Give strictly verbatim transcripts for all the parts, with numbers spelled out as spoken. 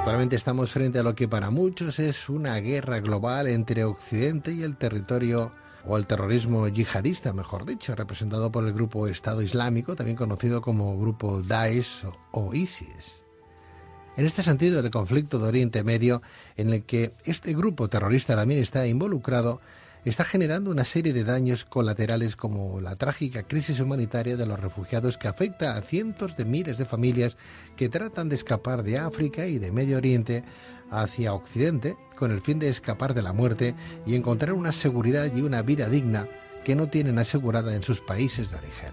Actualmente estamos frente a lo que para muchos es una guerra global entre Occidente y el territorio o el terrorismo yihadista, mejor dicho, representado por el grupo Estado Islámico, también conocido como grupo Daesh o ISIS. En este sentido, el conflicto de Oriente Medio, en el que este grupo terrorista también está involucrado, está generando una serie de daños colaterales como la trágica crisis humanitaria de los refugiados que afecta a cientos de miles de familias que tratan de escapar de África y de Medio Oriente hacia Occidente con el fin de escapar de la muerte y encontrar una seguridad y una vida digna que no tienen asegurada en sus países de origen.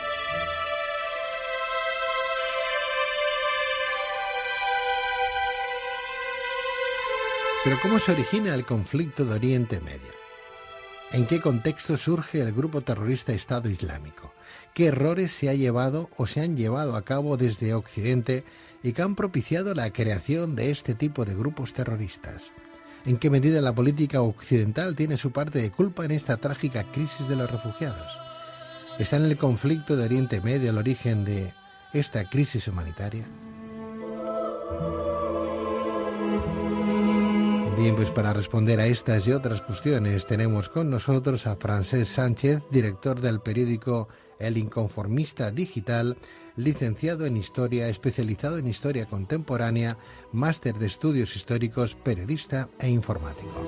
Pero ¿cómo se origina el conflicto de Oriente Medio? ¿En qué contexto surge el grupo terrorista Estado Islámico? ¿Qué errores se ha llevado o se han llevado a cabo desde Occidente y que han propiciado la creación de este tipo de grupos terroristas? ¿En qué medida la política occidental tiene su parte de culpa en esta trágica crisis de los refugiados? ¿Está en el conflicto de Oriente Medio el origen de esta crisis humanitaria? Bien, pues para responder a estas y otras cuestiones tenemos con nosotros a Francesc Sánchez, director del periódico El Inconformista Digital, licenciado en Historia, especializado en Historia Contemporánea, máster de Estudios Históricos, periodista e informático.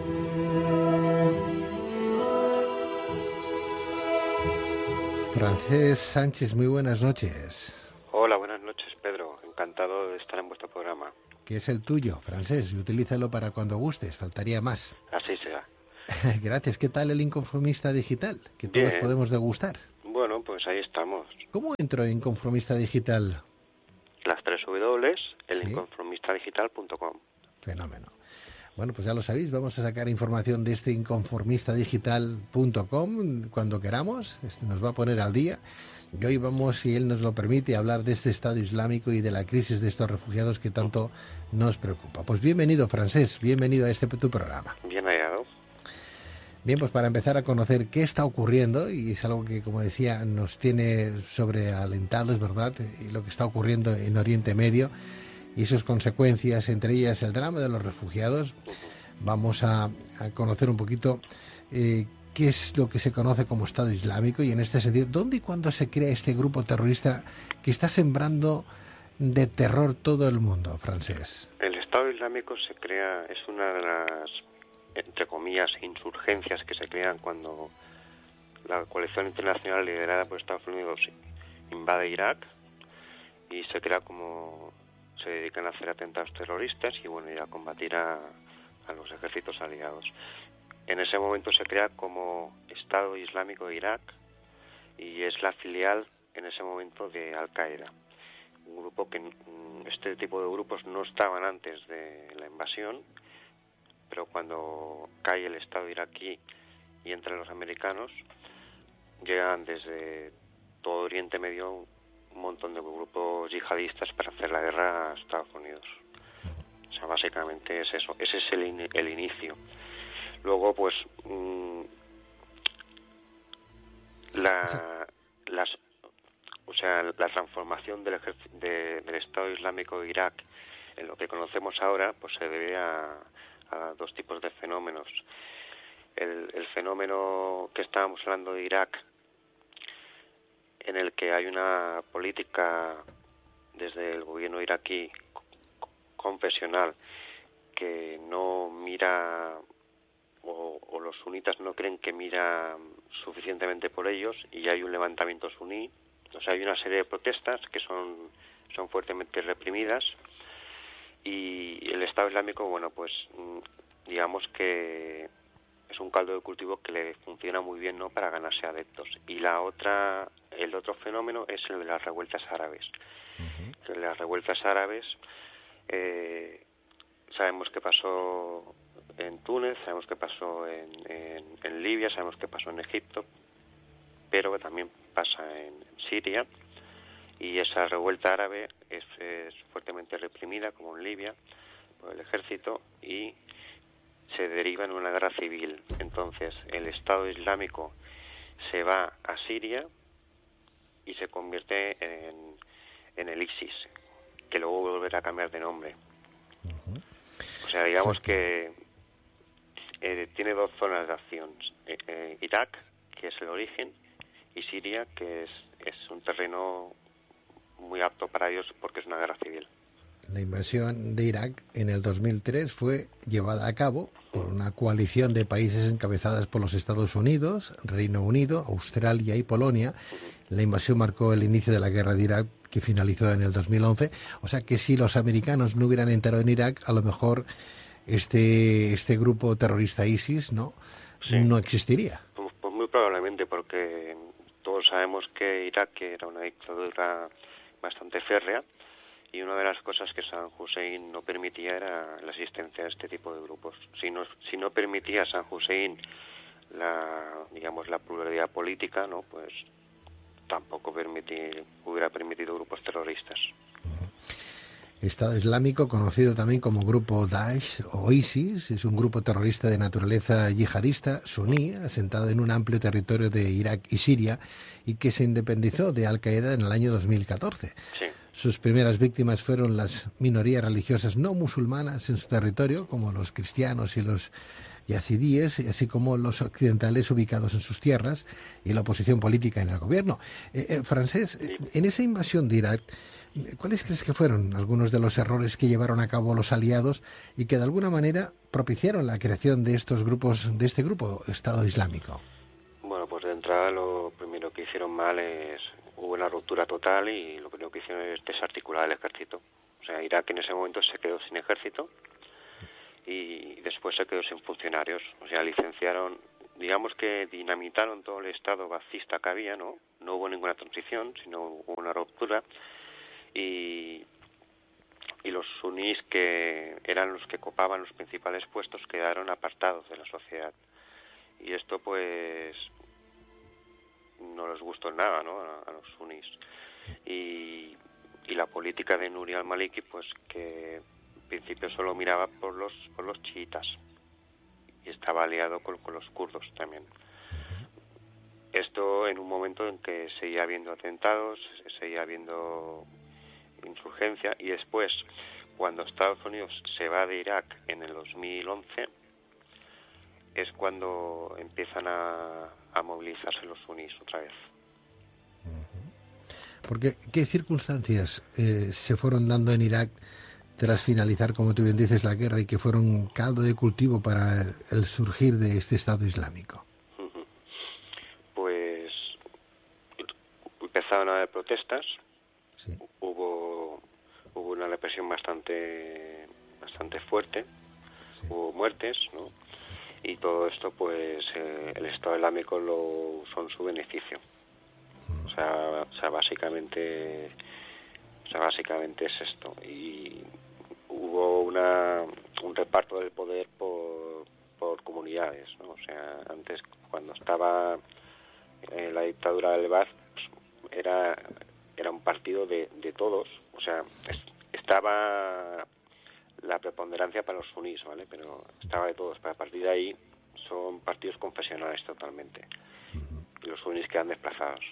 Francesc Sánchez, muy buenas noches. Hola, buenas noches, Pedro. Encantado de estar en vuestro programa. Que es el tuyo, Francesc, y utilízalo para cuando gustes, faltaría más. Así será. Gracias. ¿Qué tal El Inconformista Digital? Que todos Bien. podemos degustar. Bueno, pues ahí estamos. ¿Cómo entro en Inconformista Digital? Las tres W, el Sí. inconformista digital punto com. Fenómeno. Bueno, pues ya lo sabéis, vamos a sacar información de este inconformista digital punto com cuando queramos. Este nos va a poner al día. Y hoy vamos, si él nos lo permite, a hablar de este Estado Islámico y de la crisis de estos refugiados que tanto nos preocupa. Pues bienvenido, Francesc, bienvenido a este tu programa. Bien hallado. Bien, pues para empezar a conocer qué está ocurriendo, y es algo que, como decía, nos tiene sobrealentados, ¿verdad? Y lo que está ocurriendo en Oriente Medio y sus consecuencias, entre ellas el drama de los refugiados. Vamos a, a conocer un poquito eh, qué es lo que se conoce como Estado Islámico y, en este sentido, dónde y cuándo se crea este grupo terrorista que está sembrando de terror todo el mundo, Francesc. El Estado Islámico se crea, es una de las, entre comillas, insurgencias que se crean cuando la coalición internacional liderada por Estados Unidos invade Irak y se crea como se dedican a hacer atentados terroristas y bueno, y a combatir a, a los ejércitos aliados. En ese momento se crea como Estado Islámico de Irak y es la filial en ese momento de Al-Qaeda, un grupo que este tipo de grupos no estaban antes de la invasión, pero cuando cae el Estado iraquí y entran los americanos, llegan desde todo Oriente Medio un montón de grupos yihadistas para hacer la guerra a Estados Unidos. O sea, básicamente es eso, ese es el, in, el inicio. Luego, pues, mmm, la, las, o sea, la transformación del, de, del Estado Islámico de Irak en lo que conocemos ahora, pues se debe a, a dos tipos de fenómenos. El, el fenómeno que estábamos hablando de Irak, en el que hay una política desde el gobierno iraquí confesional que no mira, o, o los sunitas no creen que mira suficientemente por ellos, y hay un levantamiento suní. O sea, hay una serie de protestas que son, son fuertemente reprimidas, y el Estado Islámico, bueno, pues digamos que es un caldo de cultivo que le funciona muy bien, ¿no?, para ganarse adeptos. Y la otra, el otro fenómeno es el de las revueltas árabes. Uh-huh. Las revueltas árabes, eh, sabemos qué pasó en Túnez, sabemos qué pasó en, en, en Libia, sabemos qué pasó en Egipto, pero también pasa en Siria, y esa revuelta árabe es, es fuertemente reprimida, como en Libia, por el ejército, y se deriva en una guerra civil. Entonces el Estado Islámico se va a Siria y se convierte en, en el ISIS, que luego volverá a cambiar de nombre. Uh-huh. sea, digamos sí. que eh, tiene dos zonas de acción. Eh, eh, Irak, que es el origen, y Siria, que es, es un terreno muy apto para ellos porque es una guerra civil. La invasión de Irak en el dos mil tres fue llevada a cabo por una coalición de países encabezadas por los Estados Unidos, Reino Unido, Australia y Polonia. La invasión marcó el inicio de la guerra de Irak, que finalizó en el dos mil once. O sea que si los americanos no hubieran entrado en Irak, a lo mejor este este grupo terrorista ISIS no, sí. no existiría. Pues, pues muy probablemente, porque todos sabemos que Irak era una dictadura bastante férrea, y una de las cosas que Saddam Hussein no permitía era la existencia de este tipo de grupos. Si no, si no permitía Saddam Hussein la, digamos, la pluralidad política, no, pues tampoco permitir, hubiera permitido grupos terroristas. Estado Islámico, conocido también como grupo Daesh o ISIS, es un grupo terrorista de naturaleza yihadista suní, asentado en un amplio territorio de Irak y Siria, y que se independizó de Al-Qaeda en el año dos mil catorce. Sí. Sus primeras víctimas fueron las minorías religiosas no musulmanas en su territorio, como los cristianos y los yazidíes, así como los occidentales ubicados en sus tierras, y la oposición política en el gobierno. Eh, eh, Francés, eh, en esa invasión de Irak, ¿cuáles crees que fueron algunos de los errores que llevaron a cabo los aliados y que de alguna manera propiciaron la creación de estos grupos, de este grupo Estado Islámico? Bueno, pues de entrada lo primero que hicieron mal es hubo una ruptura total y lo primero que hicieron es desarticular el ejército. O sea, Irak en ese momento se quedó sin ejército y después se quedó sin funcionarios. O sea, licenciaron, digamos que dinamitaron todo el estado bacista que había, ¿no? No hubo ninguna transición, sino hubo una ruptura. Y, y los sunís, que eran los que copaban los principales puestos, quedaron apartados de la sociedad. Y esto, pues, no les gustó nada, ¿no?, a, a los sunís. Y, y la política de Nuri al-Maliki, pues, que en principio solo miraba por los por los chiitas y estaba aliado con, con los kurdos también. Esto en un momento en que seguía habiendo atentados, seguía habiendo insurgencia, y después, cuando Estados Unidos se va de Irak en el dos mil once, es cuando empiezan a, a movilizarse los sunís otra vez. Porque, ¿qué circunstancias eh, se fueron dando en Irak tras finalizar, como tú bien dices, la guerra, y que fueron caldo de cultivo para el, el surgir de este Estado Islámico? Pues empezaron a haber protestas. Sí. Hubo hubo una represión bastante bastante fuerte, sí. Hubo muertes, ¿no? Y todo esto, pues, eh, el Estado Islámico lo usó en su beneficio. Mm. O sea, o sea, básicamente, o sea, básicamente es esto. Y hubo una un reparto del poder por por comunidades, ¿no? O sea, antes, cuando estaba eh, la dictadura del Baath, pues, era era un partido de, de todos, o sea, es, estaba la preponderancia para los sunís, ¿vale? Pero estaba de todos, pero a partir de ahí son partidos confesionales totalmente, y los sunís quedan desplazados.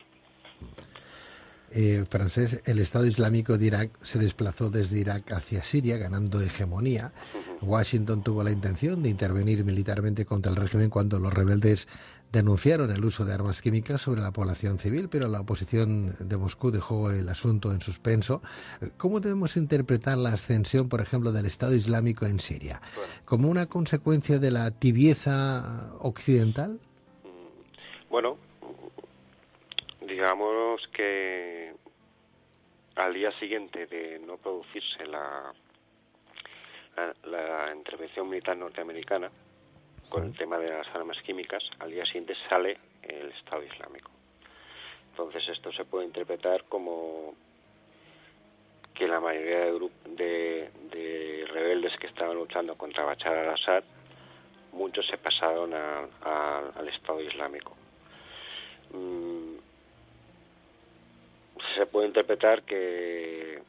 Eh, Francés, el Estado Islámico de Irak se desplazó desde Irak hacia Siria, ganando hegemonía. Uh-huh. Washington tuvo la intención de intervenir militarmente contra el régimen cuando los rebeldes denunciaron el uso de armas químicas sobre la población civil, pero la oposición de Moscú dejó el asunto en suspenso. ¿Cómo debemos interpretar la ascensión, por ejemplo, del Estado Islámico en Siria? ¿Como una consecuencia de la tibieza occidental? Bueno, digamos que al día siguiente de no producirse la, la, la intervención militar norteamericana con el tema de las armas químicas, al día siguiente sale el Estado Islámico. Entonces esto se puede interpretar como que la mayoría de, de, de rebeldes que estaban luchando contra Bashar al-Assad, muchos se pasaron a, a, al Estado Islámico. Mm, se puede interpretar que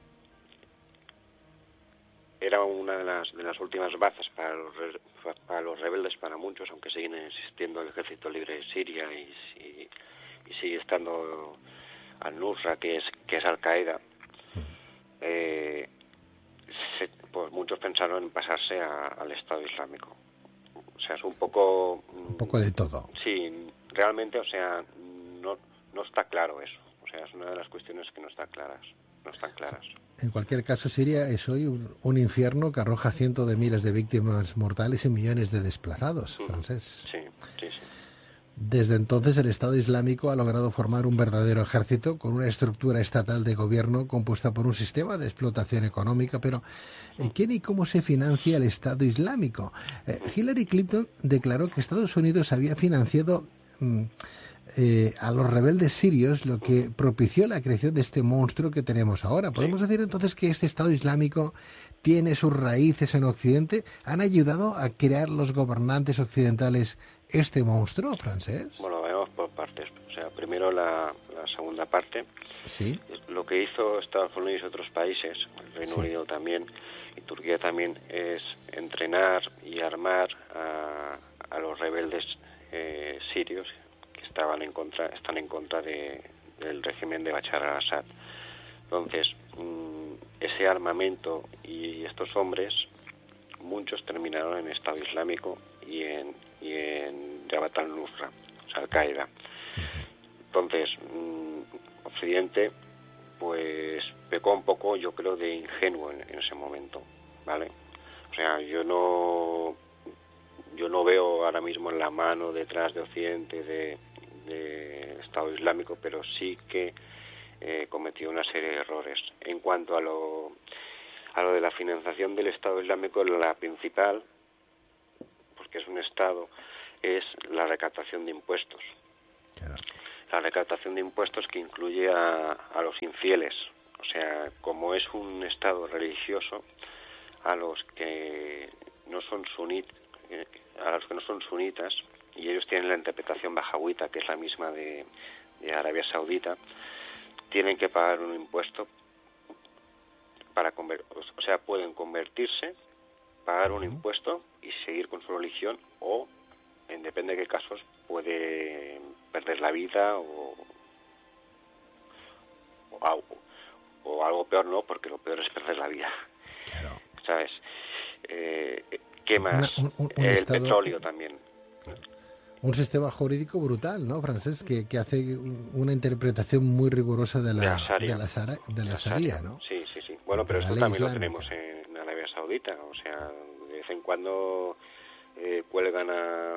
era una de las de las últimas bazas para los para los rebeldes, para muchos, aunque siguen existiendo el Ejército Libre de Siria y, y, y sigue estando al-Nusra, que es que es Al-Qaeda. Eh, se, pues muchos pensaron pensaron en pasarse a, al Estado Islámico. O sea, es un poco... Un poco de todo. Sí, realmente, o sea, no, no está claro eso. O sea, es una de las cuestiones que no están claras. No están claras. En cualquier caso, Siria es hoy un, un infierno que arroja cientos de miles de víctimas mortales y millones de desplazados, Mm. Francés. Sí, sí, sí. Desde entonces, el Estado Islámico ha logrado formar un verdadero ejército con una estructura estatal de gobierno compuesta por un sistema de explotación económica. Pero, eh, ¿quién y cómo se financia el Estado Islámico? Eh, Hillary Clinton declaró que Estados Unidos había financiado mm, eh, a los rebeldes sirios, lo que propició la creación de este monstruo que tenemos ahora. ¿Podemos decir entonces que este Estado Islámico tiene sus raíces en Occidente? ¿Han ayudado a crear los gobernantes occidentales este monstruo, Francés? Bueno, vemos por partes. O sea, primero la, la segunda parte. Sí. Lo que hizo Estados Unidos y otros países, el Reino Sí. Unido también y Turquía también, es entrenar y armar a, a los rebeldes eh, sirios que estaban en contra, están en contra de, del régimen de Bashar al-Assad. Entonces, mmm, ese armamento y estos hombres, muchos terminaron en Estado Islámico y en, y en Jabhat al-Nusra, o sea, Al-Qaeda. Entonces, mmm, Occidente, pues pecó un poco, yo creo, de ingenuo en, en ese momento, ¿vale? O sea, yo no yo no veo ahora mismo en la mano detrás de Occidente de, de Estado Islámico, pero sí que eh, cometió una serie de errores. En cuanto a lo a lo de la financiación del Estado Islámico, la principal, porque es un Estado, es la recaptación de impuestos. Claro. La recaptación de impuestos que incluye a, a los infieles. O sea, como es un Estado religioso, a los que no son sunit, a los que no son sunitas, y ellos tienen la interpretación bajahuita, que es la misma de, de Arabia Saudita, tienen que pagar un impuesto para conver- o sea, pueden convertirse, pagar un impuesto y seguir con su religión, o en depende de qué casos puede perder la vida o, o, algo, o algo peor, no, porque lo peor es perder la vida. Claro. ¿Sabes? Eh, ¿Qué más? Una- un- un El estado- petróleo también. Un sistema jurídico brutal, ¿no, Francés? Que, que hace un- una interpretación muy rigurosa de la, De la Sharia. de la, Sara- de la La Sharia, Sharia, ¿no? Sí, sí, sí. Bueno, pero De la esto ley también lo islámica. tenemos en Arabia Saudita. O sea, de vez en cuando eh, cuelgan a,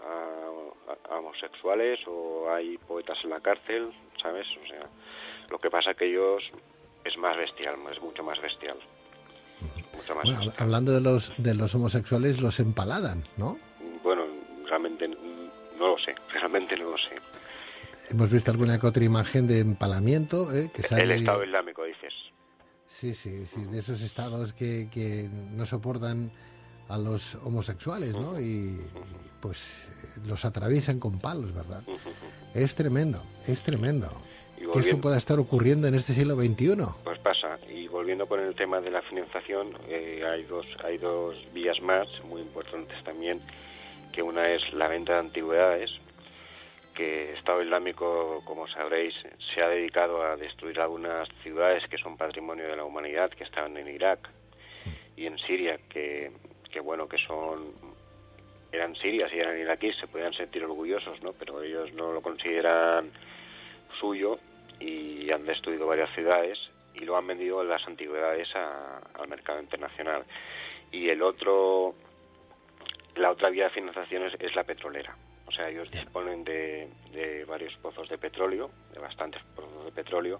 a- a homosexuales o hay poetas en la cárcel, ¿sabes? O sea, lo que pasa que ellos es más bestial, es mucho más bestial. Mucho más Bueno, hab- bestial. hablando de los de los homosexuales, los empaladan, ¿no? Bueno, realmente no lo sé, realmente no lo sé. Hemos visto alguna que otra imagen de empalamiento, ¿eh? Que sale... El Estado Islámico, dices. Sí, sí, sí, de esos estados que, que no soportan a los homosexuales, ¿no? Y, y, pues los atraviesan con palos, ¿verdad? Es tremendo, es tremendo. Y Que esto volviendo, pueda estar ocurriendo en este siglo veintiuno. pues pasa. Y volviendo con el tema de la financiación, eh, hay dos hay dos vías más muy importantes también, que una es la venta de antigüedades, que el Estado Islámico, como sabréis, se ha dedicado a destruir algunas ciudades que son patrimonio de la humanidad, que estaban en Irak y en Siria, que, que bueno, que son eran sirias y eran iraquíes, se podían sentir orgullosos, ¿no? Pero ellos no lo consideran suyo y han destruido varias ciudades y lo han vendido las antigüedades a, al mercado internacional. Y el otro, la otra vía de financiación es, es la petrolera. O sea, ellos disponen de, de varios pozos de petróleo, de bastantes pozos de petróleo,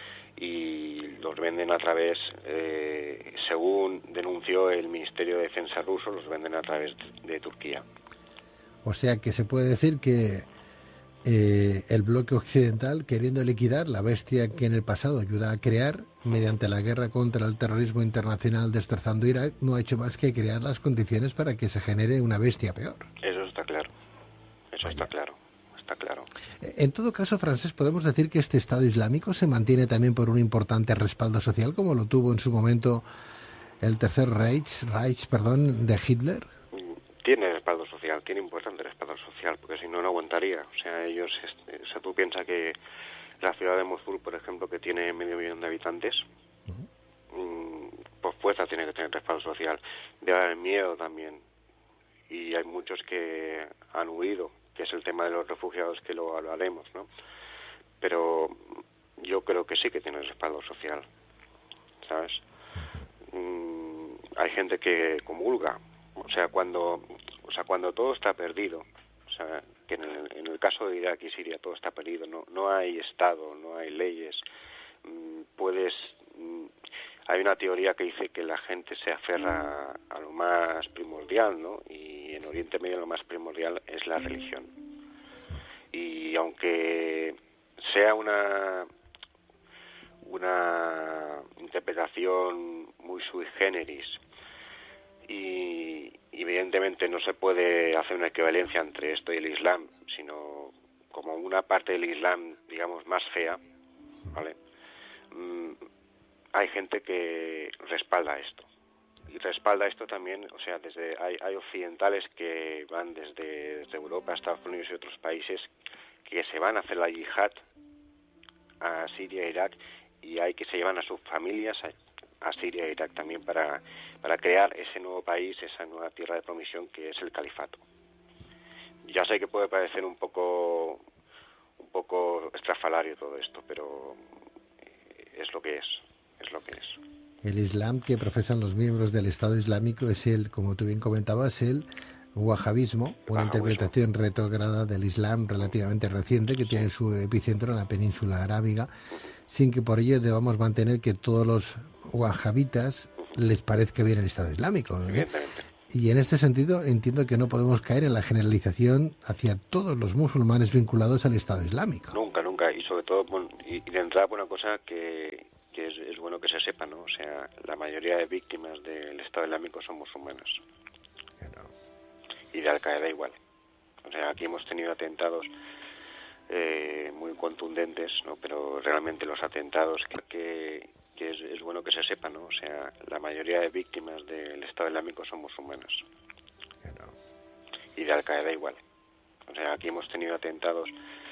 y los venden a través, eh, según denunció el Ministerio de Defensa ruso, los venden a través de, de Turquía. O sea que se puede decir que eh, el bloque occidental, queriendo liquidar la bestia que en el pasado ayuda a crear, mediante la guerra contra el terrorismo internacional destrozando Irak, no ha hecho más que crear las condiciones para que se genere una bestia peor. Eso está claro. Eso Vaya. está claro. Está claro. En todo caso, Francés, podemos decir que este Estado Islámico se mantiene también por un importante respaldo social, como lo tuvo en su momento el Tercer Reich, Reich perdón, de Hitler. Tiene respaldo social, tiene importante respaldo social, porque si no, no aguantaría. O sea, ellos, o sea, tú piensas que la ciudad de Mosul, por ejemplo, que tiene medio millón de habitantes, uh-huh. por fuerza tiene que tener respaldo social. Debe haber miedo también. Y hay muchos que han huido, que es el tema de los refugiados, que luego hablaremos, ¿no? Pero yo creo que sí que tiene respaldo social, ¿sabes? Mm, hay gente que comulga, o sea, cuando o sea, cuando todo está perdido, o sea, que en el, en el caso de Irak y Siria todo está perdido, no no hay Estado, no hay leyes, mm, puedes... Mm, hay una teoría que dice que la gente se aferra a lo más primordial, ¿no? Y en Oriente Medio lo más primordial es la religión. Y aunque sea una una interpretación muy sui generis y, y evidentemente no se puede hacer una equivalencia entre esto y el Islam, sino como una parte del Islam, digamos, más fea, ¿vale? Mm, hay gente que respalda esto. Y respalda esto también, o sea, desde hay, hay occidentales que van desde, desde Europa, Estados Unidos y otros países que se van a hacer la yihad a Siria e Irak, y hay que se llevan a sus familias a, a Siria e Irak también para, para crear ese nuevo país, esa nueva tierra de promisión que es el califato. Ya sé que puede parecer un poco un poco estrafalario todo esto, pero es lo que es, es lo que es. El Islam que profesan los miembros del Estado Islámico es el, como tú bien comentabas, el wahabismo, una interpretación retrógrada del Islam relativamente reciente que sí. tiene su epicentro en la península arábiga, sin que por ello debamos mantener que todos los wahabitas les parezca bien el Estado Islámico, ¿eh? Y en este sentido entiendo que no podemos caer en la generalización hacia todos los musulmanes vinculados al Estado Islámico. Nunca, nunca, y sobre todo, bueno, y, y de entrada por una cosa que, que es, es bueno que se sepa, ¿no? O sea, la mayoría de víctimas del Estado Islámico son musulmanas. Claro. Y de Al-Qaeda igual. O sea, aquí hemos tenido atentados eh, muy contundentes, ¿no? Pero realmente los atentados que, que es, es bueno que se sepa, ¿no? O sea, la mayoría de víctimas del Estado Islámico son musulmanas. Claro. Y de Al-Qaeda igual. O sea, aquí hemos tenido atentados